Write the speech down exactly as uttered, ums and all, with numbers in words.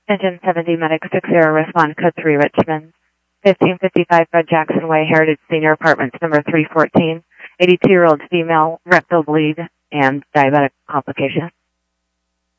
Engine seventy, Medic six zero, respond code three, Richmond. fifteen fifty-five Fred Jackson Way, Heritage Senior Apartments, number three fourteen. eighty-two-year-old female, rectal bleed, and diabetic complication.